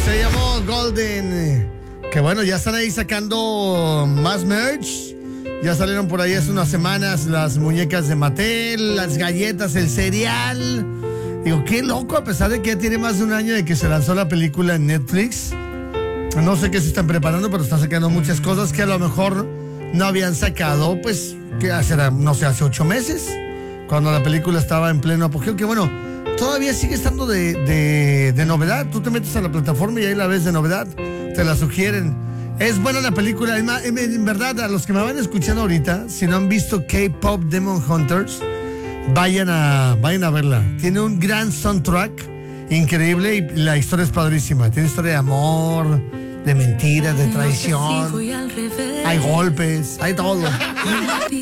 Se llamó Golden. Que bueno, ya están ahí sacando más merch. Ya salieron por ahí hace unas semanas las muñecas de Mattel, las galletas, el cereal. Digo, qué loco, a pesar de que ya tiene más de un año de que se lanzó la película en Netflix. No sé qué se están preparando, pero están sacando muchas cosas que a lo mejor no habían sacado, pues, que hace 8 meses, cuando la película estaba en pleno apogeo, que bueno, todavía sigue estando de novedad. Tú te metes a la plataforma y ahí la ves de novedad, te la sugieren. Es buena la película, en verdad, a los que me van escuchando ahorita, si no han visto K-Pop Demon Hunters, vayan a verla. Tiene un gran soundtrack increíble y la historia es padrísima. Tiene historia de amor, de mentiras, de traición. Hay golpes, hay todo.